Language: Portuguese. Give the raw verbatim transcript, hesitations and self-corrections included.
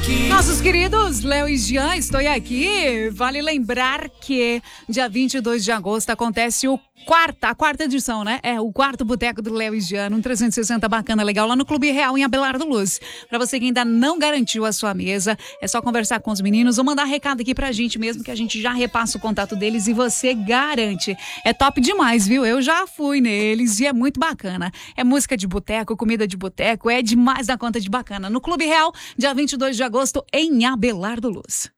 Nossos queridos Léo e Jean, estou aqui. Vale lembrar que dia vinte e dois de agosto acontece o quarta, a quarta edição, né? É, o quarto Boteco do Léo e Jean, um trezentos e sessenta bacana, legal, lá no Clube Real, em Abelardo Luz. Pra você que ainda não garantiu a sua mesa, é só conversar com os meninos ou mandar recado aqui pra gente mesmo, que a gente já repassa o contato deles e você garante. É top demais, viu? Eu já fui neles e é muito bacana. É música de boteco, comida de boteco, é demais da conta de bacana. No Clube Real, dia vinte e dois de agosto, em Abelardo Luz.